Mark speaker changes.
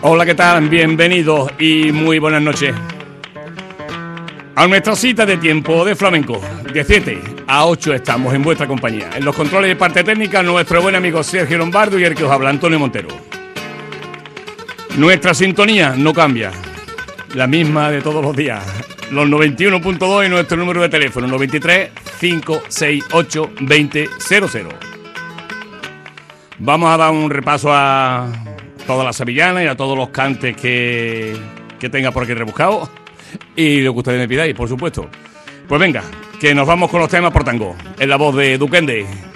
Speaker 1: Hola, ¿qué tal? Bienvenidos y muy buenas noches a nuestra cita de tiempo de flamenco. De 7 a 8 estamos en vuestra compañía. En los controles de parte técnica, nuestro buen amigo Sergio Lombardo y el que os habla, Antonio Montero. Nuestra sintonía no cambia, la misma de todos los días. Los 91.2 y nuestro número de teléfono, 93 568 2000. Vamos a dar un repaso a todas las sevillanas y a todos los cantes que tenga por aquí rebuscado y lo que ustedes me pidáis, por supuesto. Pues venga, que nos vamos con los temas por tango, en la voz de Duquende.